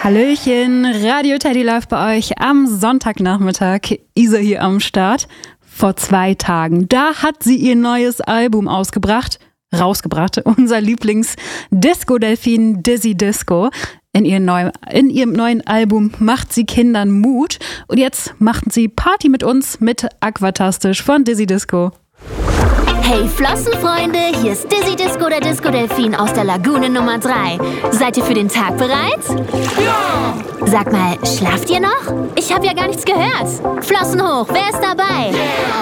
Hallöchen, Radio Teddy läuft bei euch am Sonntagnachmittag. Isa hier am Start. Vor 2 Tagen, da hat sie ihr neues Album rausgebracht. Unser Lieblings-Disco-Delfin Dizzy Disco. In ihrem neuen Album macht sie Kindern Mut. Und jetzt machten sie Party mit uns mit Aquatastisch von Dizzy Disco. Hey Flossenfreunde, hier ist Dizzy Disco, der Disco-Delfin aus der Lagune Nummer 3. Seid ihr für den Tag bereit? Ja! Sag mal, schlaft ihr noch? Ich habe ja gar nichts gehört. Flossen hoch, wer ist dabei? Yeah.